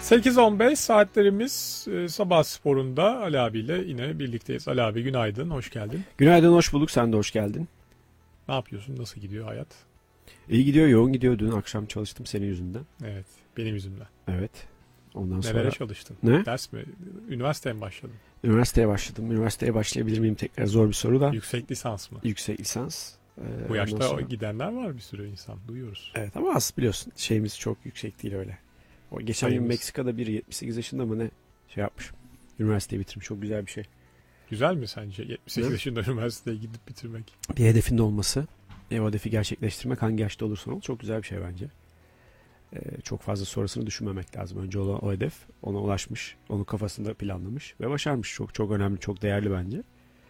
8.15 saatlerimiz sabah sporunda Ali abiyle yine birlikteyiz. Ali abi günaydın, hoş geldin. Günaydın, hoş bulduk. Sen de hoş geldin. Ne yapıyorsun, nasıl gidiyor hayat? İyi gidiyor, yoğun gidiyor. Dün akşam çalıştım senin yüzünden. Evet, benim yüzümden. Evet. Ondan Nelere sonra... çalıştın? Ne? Ders mi? Üniversiteye mi başladın? Üniversiteye başladım. Üniversiteye başlayabilir miyim tekrar? Zor bir soru da. Yüksek lisans mı? Yüksek lisans. Bu yaşta sonra... gidenler var, bir sürü insan duyuyoruz. Evet ama az biliyorsun. Şeyimiz çok yüksek değil öyle. O geçen gün Meksika'da biri 78 yaşında mı ne şey yapmış. Üniversiteyi bitirmiş. Çok güzel bir şey. Güzel mi sence 78 yaşında üniversiteye gidip bitirmek? Bir hedefin de olması. O hedefi gerçekleştirmek hangi yaşta olursan ol çok güzel bir şey bence. Çok fazla sonrasını düşünmemek lazım. Önce olan o hedef ona ulaşmış. Onu kafasında planlamış ve başarmış. Çok çok önemli, çok değerli bence.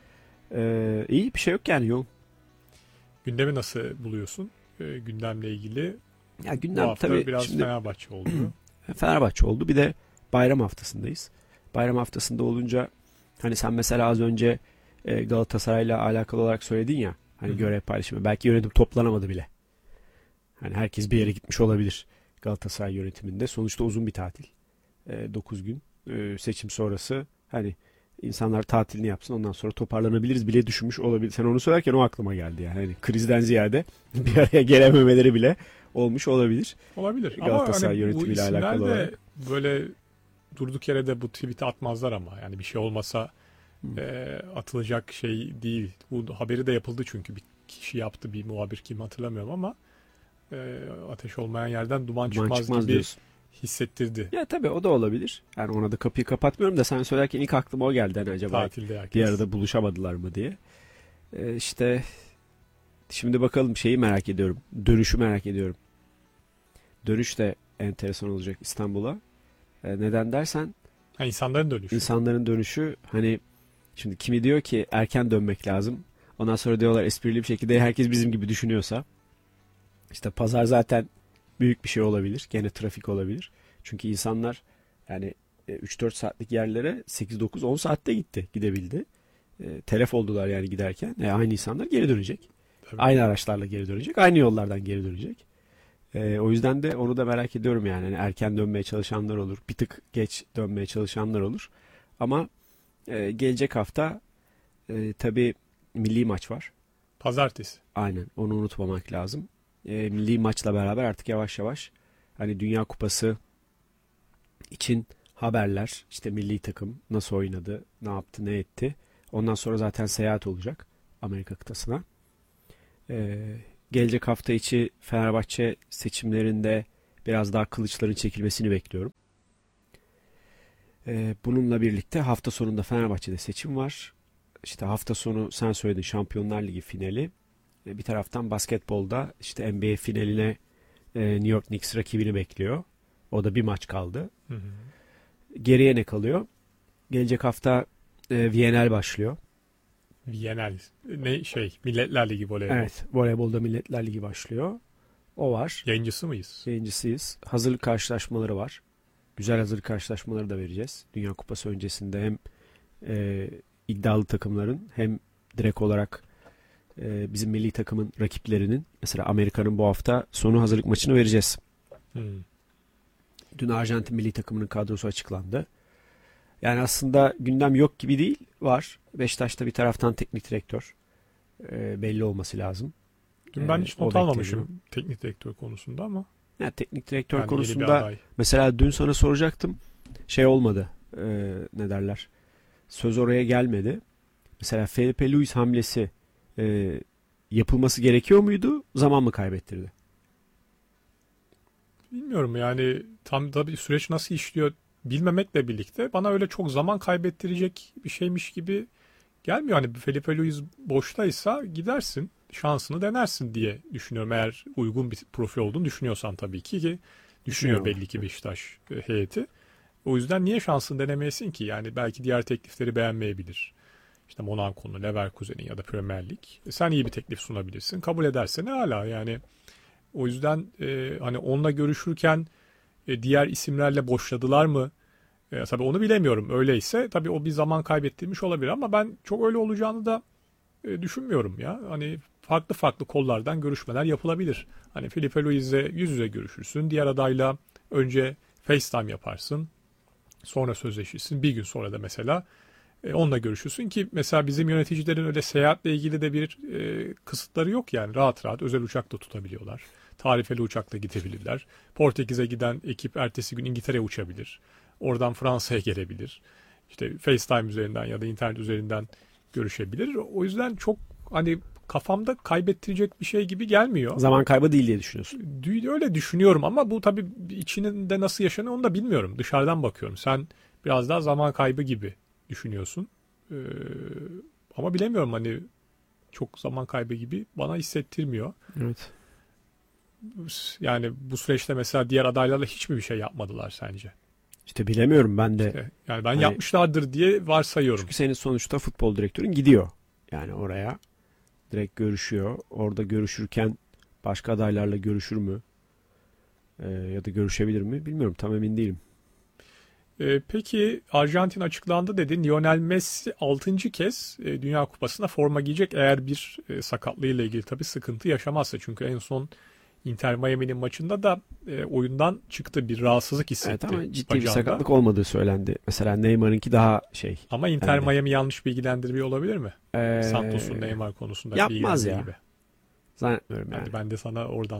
İyi bir şey yok yani, yoğun. Gündemi nasıl buluyorsun? Gündemle ilgili Ya gündem bu hafta tabii biraz şimdi Fenerbahçe oldu. Fenerbahçe oldu. Bir de bayram haftasındayız. Bayram haftasında olunca hani sen mesela az önce Galatasaray'la alakalı olarak söyledin ya. Hani görev paylaşımı. Belki yönetim toplanamadı bile. Hani herkes bir yere gitmiş olabilir Galatasaray yönetiminde. Sonuçta uzun bir tatil. 9 gün. Seçim sonrası hani insanlar tatilini yapsın, ondan sonra toparlanabiliriz bile düşünmüş olabilir. Sen onu söylerken o aklıma geldi yani. Hani krizden ziyade bir araya gelememeleri bile olmuş olabilir. Olabilir. Galatasaray ama hani yönetimiyle alakalı olarak. Böyle durduk yere de bu tweet'i atmazlar ama. Yani bir şey olmasa atılacak şey değil. Bu haberi de yapıldı çünkü bir kişi yaptı, bir muhabir, kim hatırlamıyorum ama ateş olmayan yerden duman çıkmaz gibi diyorsun. Hissettirdi. Ya tabii o da olabilir. Yani ona da kapıyı kapatmıyorum da sen söylerken ilk aklıma o geldi. Hani acaba Tatilde herkes. bir arada buluşamadılar mı diye. İşte şimdi bakalım, şeyi merak ediyorum. Dönüşü merak ediyorum. Dönüş de enteresan olacak İstanbul'a. Neden dersen insanların dönüşü. İnsanların dönüşü, hani şimdi kimi diyor ki erken dönmek lazım. Ondan sonra diyorlar esprili bir şekilde herkes bizim gibi düşünüyorsa. İşte pazar zaten büyük bir şey olabilir. Gene trafik olabilir. Çünkü insanlar yani 3-4 saatlik yerlere 8-9-10 saatte gidebildi. Telef oldular yani giderken. Aynı insanlar geri dönecek. Tabii. Aynı araçlarla geri dönecek. Aynı yollardan geri dönecek. O yüzden de onu da merak ediyorum yani. Yani erken dönmeye çalışanlar olur. Bir tık geç dönmeye çalışanlar olur. Ama gelecek hafta tabii milli maç var. Pazartesi. Aynen, onu unutmamak lazım. Milli maçla beraber artık yavaş yavaş hani Dünya Kupası için haberler, işte milli takım nasıl oynadı, ne yaptı, ne etti. Ondan sonra zaten seyahat olacak Amerika kıtasına. Gelecek hafta içi Fenerbahçe seçimlerinde biraz daha kılıçların çekilmesini bekliyorum. Bununla birlikte hafta sonunda Fenerbahçe'de seçim var. İşte hafta sonu sen söyledin, Şampiyonlar Ligi finali. Bir taraftan basketbolda işte NBA finaline New York Knicks rakibini bekliyor. O da bir maç kaldı. Hı. Geriye ne kalıyor? Gelecek hafta VNL başlıyor. VNL Milletler Ligi voleybol. Evet, voleybolda Milletler Ligi başlıyor. O var. Yayıncısı mıyız? Yayıncısıyız. Hazırlık karşılaşmaları var. Güzel hazırlık karşılaşmaları da vereceğiz. Dünya Kupası öncesinde hem iddialı takımların hem direkt olarak bizim milli takımın rakiplerinin, mesela Amerika'nın bu hafta sonu hazırlık maçını vereceğiz. Dün Arjantin milli takımının kadrosu açıklandı. Yani aslında gündem yok gibi değil, var. Beşiktaş'ta bir taraftan teknik direktör belli olması lazım. Dün ben hiç not almamışım teknik direktör konusunda ama. Yani teknik direktör yani konusunda mesela dün sana soracaktım. Şey olmadı. Ne derler? Söz oraya gelmedi. Mesela Felipe Luis hamlesi yapılması gerekiyor muydu? Zaman mı kaybettirdi? Bilmiyorum yani, tam da bir süreç nasıl işliyor bilmemekle birlikte bana öyle çok zaman kaybettirecek bir şeymiş gibi gelmiyor. Hani Felipe Luis boştaysa gidersin, şansını denersin diye düşünüyorum. Eğer uygun bir profil olduğunu düşünüyorsan tabii ki düşünüyor belli ki Beşiktaş heyeti. O yüzden niye şansını denemeyesin ki? Yani belki diğer teklifleri beğenmeyebilir. İşte Monaco'nun, Leverkusen'in ya da Premier Lig. Sen iyi bir teklif sunabilirsin. Kabul ederse ne hala yani. O yüzden hani onunla görüşürken diğer isimlerle boşladılar mı? Tabii onu bilemiyorum. Öyleyse tabii o bir zaman kaybettirmiş olabilir ama ben çok öyle olacağını da düşünmüyorum ya. Hani farklı farklı kollardan görüşmeler yapılabilir. Hani Felipe Luis'le yüz yüze görüşürsün. Diğer adayla önce FaceTime yaparsın. Sonra sözleşirsin. Bir gün sonra da mesela onunla görüşürsün ki mesela bizim yöneticilerin öyle seyahatle ilgili de bir kısıtları yok yani. Rahat rahat özel uçakla tutabiliyorlar. Tarifeli uçakla gidebilirler. Portekiz'e giden ekip ertesi gün İngiltere'ye uçabilir. Oradan Fransa'ya gelebilir. İşte FaceTime üzerinden ya da internet üzerinden görüşebilir. O yüzden çok hani kafamda kaybettirecek bir şey gibi gelmiyor. Zaman kaybı değil diye düşünüyorsun. Öyle düşünüyorum ama bu tabii içinde nasıl yaşanıyor onu da bilmiyorum. Dışarıdan bakıyorum. Sen biraz daha zaman kaybı gibi düşünüyorsun. Ama bilemiyorum hani çok zaman kaybı gibi bana hissettirmiyor. Evet. Yani bu süreçte mesela diğer adaylarla hiç mi bir şey yapmadılar sence? İşte bilemiyorum ben de. İşte, yani ben Hani, yapmışlardır diye varsayıyorum. çünkü senin sonuçta futbol direktörün gidiyor. Yani oraya direkt görüşüyor. Orada görüşürken başka adaylarla görüşür mü? Ya da görüşebilir mi? Bilmiyorum. Tam emin değilim. Peki Arjantin açıklandı dedin. Lionel Messi 6. kez Dünya Kupası'nda forma giyecek eğer bir sakatlığıyla ilgili tabii sıkıntı yaşamazsa. Çünkü en son Inter Miami'nin maçında da oyundan çıktı, bir rahatsızlık hissetti. Evet ama ciddi bacağında. bir sakatlık olmadığı söylendi. Mesela Neymar'ınki daha şey. Ama Inter Yani, Miami yanlış bilgilendiriyor olabilir mi? Santos'un Neymar konusunda yapmaz ya. gibi. Zannetmiyorum yani. Yani ben de sana oradan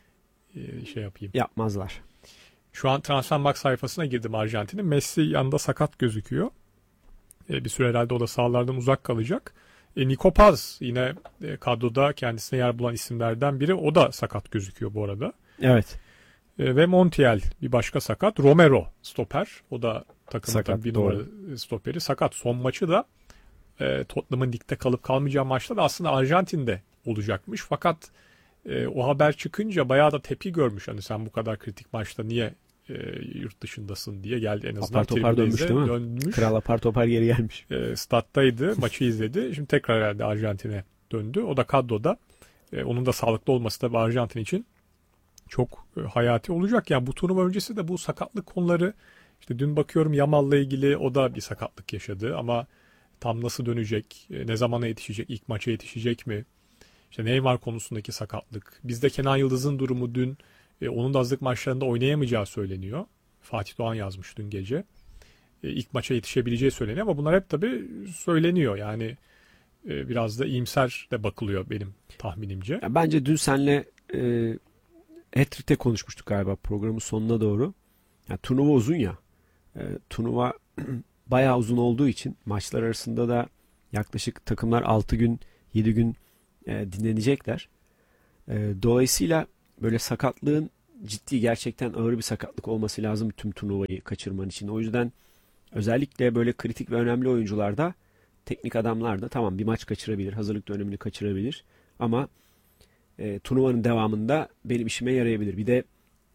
şey yapayım. Yapmazlar. Şu an Transfermarkt sayfasına girdim Arjantin'in. Messi yanında sakat gözüküyor. Bir süre herhalde o da sahalardan uzak kalacak. Nico Paz yine kadroda kendisine yer bulan isimlerden biri. O da sakat gözüküyor bu arada. Evet. Ve Montiel bir başka sakat. Romero stoper. O da takımın Sakat, tabii bir doğru. numara stoperi. Sakat. Son maçı da Tottenham'ın ligde kalıp kalmayacağı maçta da aslında Arjantin'de olacakmış. Fakat o haber çıkınca bayağı da tepki görmüş. Hani sen bu kadar kritik maçta niye yurt dışındasın diye geldi en azından. Apar topar dönmüş değil mi? Dönmüş. Kral apar topar geri gelmiş. Stat'taydı. Maçı izledi. Şimdi tekrar herhalde Arjantin'e döndü. O da kadroda. Onun da sağlıklı olması da Arjantin için çok hayati olacak. Yani bu turnuva öncesi de bu sakatlık konuları, işte dün bakıyorum Yamal'la ilgili o da bir sakatlık yaşadı ama tam nasıl dönecek, ne zamana yetişecek, ilk maça yetişecek mi? İşte Neymar konusundaki sakatlık. Bizde Kenan Yıldız'ın durumu dün, onun da hazırlık maçlarında oynayamayacağı söyleniyor. Fatih Doğan yazmış dün gece. İlk maça yetişebileceği söyleniyor ama bunlar hep tabii söyleniyor. Yani biraz da iyimser de bakılıyor benim tahminimce. Ya bence dün senle Hat-Trick'te konuşmuştuk galiba programın sonuna doğru. Yani turnuva uzun ya. Turnuva bayağı uzun olduğu için maçlar arasında da yaklaşık takımlar 6 gün 7 gün dinlenecekler. Dolayısıyla böyle sakatlığın ciddi, gerçekten ağır bir sakatlık olması lazım tüm turnuvayı kaçırman için. O yüzden özellikle böyle kritik ve önemli oyuncularda, teknik adamlar da tamam bir maç kaçırabilir, hazırlık dönemini kaçırabilir ama turnuvanın devamında benim işime yarayabilir. Bir de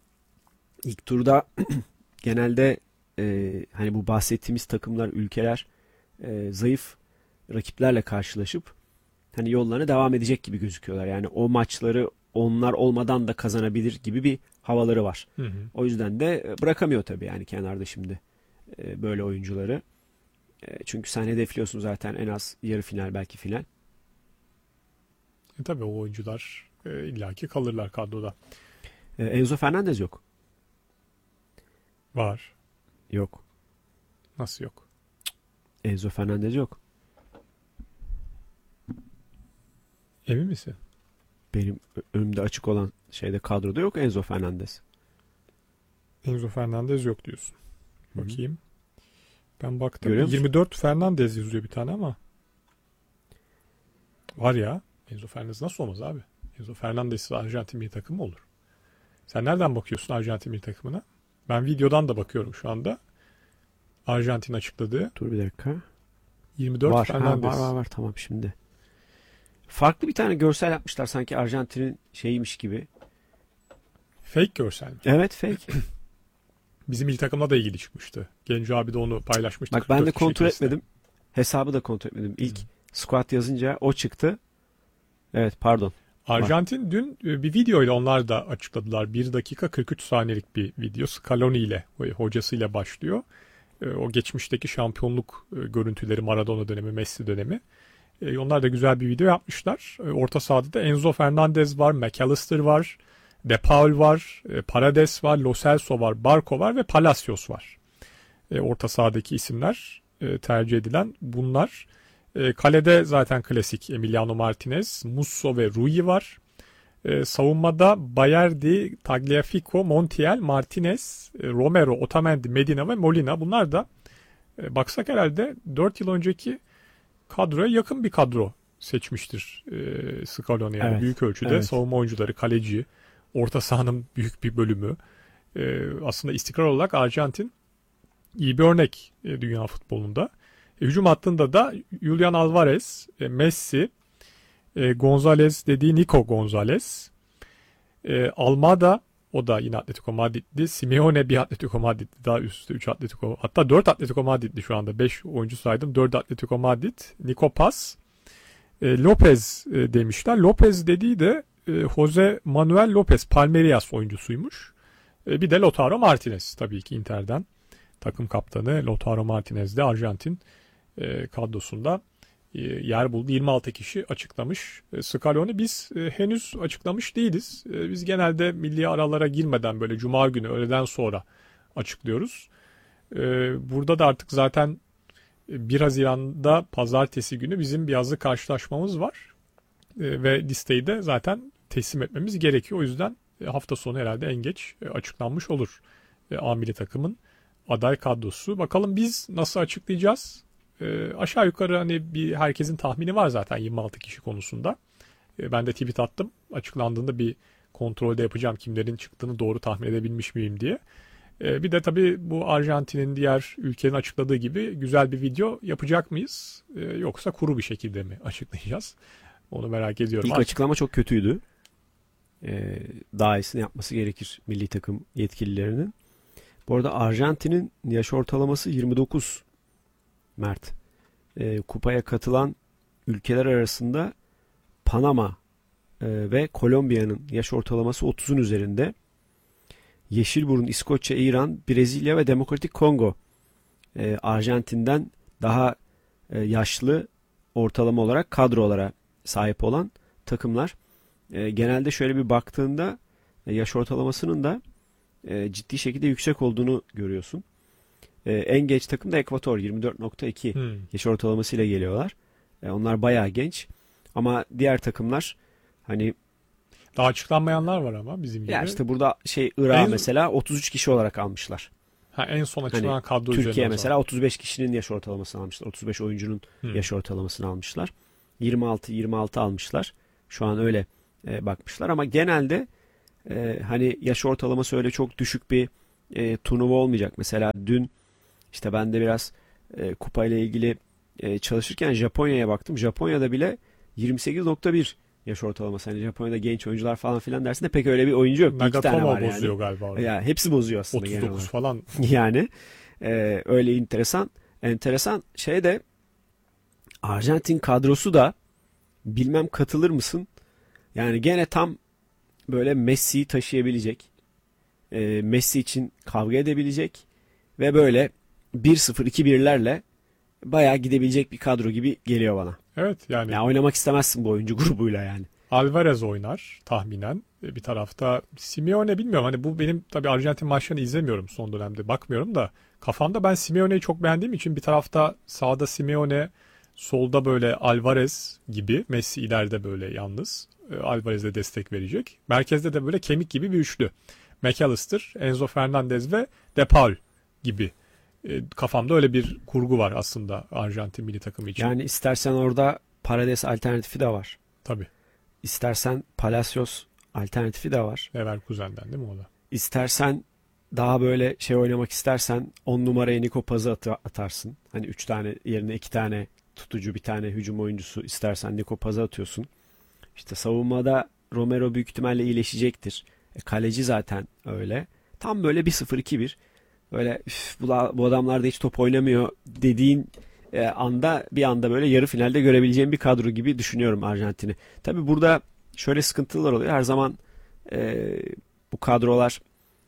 ilk turda genelde hani bu bahsettiğimiz takımlar, ülkeler zayıf rakiplerle karşılaşıp hani yollarına devam edecek gibi gözüküyorlar. Yani o maçları onlar olmadan da kazanabilir gibi bir havaları var. Hı hı. O yüzden de bırakamıyor tabii yani kenarda şimdi böyle oyuncuları. Çünkü sen hedefliyorsun zaten en az yarı final, belki final. Tabii o oyuncular illaki kalırlar kadroda. Enzo Fernandez yok. Var. Yok. Nasıl yok? Enzo Fernandez yok. Emin misin? Benim önümde açık olan şeyde, kadroda yok Enzo Fernandez. Enzo Fernandez yok diyorsun. Hı-hı. Bakayım. Ben baktım. Görüyor musun? 24 Fernandez yazıyor bir tane ama. Var ya. Enzo Fernandez nasıl olmaz abi? Enzo Fernandez'siz Arjantin milli takımı olur. Sen nereden bakıyorsun Arjantin milli takımına? Ben videodan da bakıyorum şu anda. Arjantin açıkladığı. Dur bir dakika. 24 var, Fernandez. var tamam şimdi. Farklı bir tane görsel yapmışlar sanki Arjantin'in şeyiymiş gibi. Fake görsel mi? Evet, fake. Bizim milli takımla da ilgili çıkmıştı. Genco abi de onu paylaşmıştı. Bak ben de 44 kontrol kişilik etmedim. Hesabı da kontrol etmedim. İlk squad yazınca o çıktı. Evet, pardon. Arjantin dün bir videoyla onlar da açıkladılar. 1 dakika 43 saniyelik bir video. Scaloni ile, hocasıyla başlıyor. O geçmişteki şampiyonluk görüntüleri, Maradona dönemi, Messi dönemi. Onlar da güzel bir video yapmışlar. Orta sahada da Enzo Fernandez var, McAllister var, De Paul var, Paredes var, Lo Celso var, Barco var ve Palacios var. Orta sahadaki isimler tercih edilen bunlar. Kalede zaten klasik Emiliano Martinez, Musso ve Rui var. Savunmada Bayerdi, Tagliafico, Montiel, Martinez, Romero, Otamendi, Medina ve Molina. Bunlar da baksak herhalde 4 yıl önceki kadroya yakın bir kadro seçmiştir Scaloni. Yani Evet, büyük ölçüde evet. savunma oyuncuları, kaleci, orta sahanın büyük bir bölümü. Aslında istikrar olarak Arjantin iyi bir örnek dünya futbolunda. Hücum hattında da Julian Alvarez, Messi, Gonzalez dediği Nico Gonzalez, Almada, o da yine Atletico Madrid'li. Simeone bir Atletico Madrid'li, daha üstte 3 Atletico, hatta 4 Atletico Madrid'li şu anda. 5 oyuncu saydım, 4 Atletico Madrid. Nico Paz, Lopez demişler. Lopez dediği de Jose Manuel Lopez, Palmeiras oyuncusuymuş. Bir de Lautaro Martinez, tabii ki Inter'den takım kaptanı Lautaro Martinez de Arjantin kadrosunda yer buldu. 26 kişi açıklamış Scaloni. Biz henüz açıklamış değiliz. Biz genelde milli aralara girmeden böyle cuma günü öğleden sonra açıklıyoruz. Burada da artık zaten 1 Haziran'da pazartesi günü bizim bir yazılı karşılaşmamız var. Ve listeyi de zaten teslim etmemiz gerekiyor. O yüzden hafta sonu herhalde en geç açıklanmış olur A milli takımın aday kadrosu. Bakalım biz nasıl açıklayacağız? Aşağı yukarı hani bir herkesin tahmini var zaten 26 kişi konusunda. Ben de tweet attım. Açıklandığında bir kontrolde yapacağım kimlerin çıktığını doğru tahmin edebilmiş miyim diye. Bir de tabii bu Arjantin'in diğer ülkenin açıkladığı gibi güzel bir video yapacak mıyız? Yoksa kuru bir şekilde mi açıklayacağız? Onu merak ediyorum. İlk açıklama çok kötüydü. Daha iyisini yapması gerekir milli takım yetkililerinin. Bu arada Arjantin'in yaş ortalaması 29 Mert. Kupaya katılan ülkeler arasında Panama ve Kolombiya'nın yaş ortalaması 30'un üzerinde. Yeşilburun, İskoçya, İran, Brezilya ve Demokratik Kongo Arjantin'den daha yaşlı ortalama olarak kadrolara sahip olan takımlar. Genelde şöyle bir baktığında yaş ortalamasının da ciddi şekilde yüksek olduğunu görüyorsun. En genç takım da Ekvator 24.2 yaş ortalamasıyla geliyorlar. Onlar bayağı genç. Ama diğer takımlar hani daha açıklanmayanlar var ama bizim gibi. ya işte burada Irak En- mesela 33 kişi olarak almışlar. En son açıklanan kadro Türkiye üzerine o mesela zaman. 35 kişinin yaş ortalamasını almışlar. 35 oyuncunun Hmm. yaş ortalamasını almışlar. 26 almışlar. Şu an öyle bakmışlar ama genelde hani yaş ortalaması öyle çok düşük bir turnuva olmayacak. Mesela dün işte ben de biraz kupa ile ilgili çalışırken Japonya'ya baktım. Japonya'da bile 28.1 yaş ortalaması. Hani Japonya'da genç oyuncular falan filan dersin de pek öyle bir oyuncu yok. Bir iki tane Nagatomo var yani. bozuyor galiba orada. Ya hepsi bozuyor aslında genel 39 olarak. falan. Yani öyle enteresan şey de Arjantin kadrosu da bilmem katılır mısın? Yani gene tam böyle Messi'yi taşıyabilecek, Messi için kavga edebilecek ve böyle 1-0 2-1'lerle bayağı gidebilecek bir kadro gibi geliyor bana. Evet yani Ya oynamak istemezsin bu oyuncu grubuyla yani. Alvarez oynar tahminen. Bir tarafta Simeone bilmiyorum. Hani bu benim tabii Arjantin maçlarını izlemiyorum son dönemde. Bakmıyorum da kafamda ben Simeone'yi çok beğendiğim için bir tarafta sağda Simeone, solda böyle Alvarez gibi. Messi ileride böyle yalnız. Alvarez'e destek verecek. Merkezde de böyle kemik gibi bir üçlü. McAllister, Enzo Fernandez ve De Paul gibi. Kafamda öyle bir kurgu var aslında Arjantin milli takımı için. Yani istersen orada Paredes alternatifi de var. Tabii. İstersen Palacios alternatifi de var. Leverkusen'den değil mi o da? İstersen daha böyle oynamak istersen 10 numaraya Nico Paz'ı atarsın. Hani 3 tane yerine 2 tane tutucu, bir tane hücum oyuncusu istersen Nico Paz'ı atıyorsun. İşte savunmada Romero büyük ihtimalle iyileşecektir. Kaleci zaten öyle. Tam böyle 1-0-2-1. Böyle bu adamlar da hiç top oynamıyor dediğin bir anda böyle yarı finalde görebileceğim bir kadro gibi düşünüyorum Arjantin'i. Tabii burada şöyle sıkıntılar oluyor. Her zaman bu kadrolar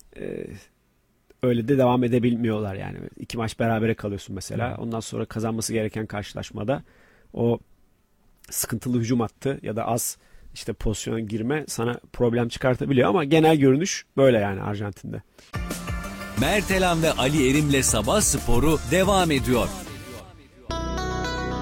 öyle de devam edebilmiyorlar yani. 2 maç berabere kalıyorsun mesela. Ondan sonra kazanması gereken karşılaşmada o sıkıntılı hücum hattı ya da az işte pozisyona girme sana problem çıkartabiliyor ama genel görünüş böyle yani Arjantin'de. Mert Elan ve Ali Erim'le Sabah Sporu devam ediyor.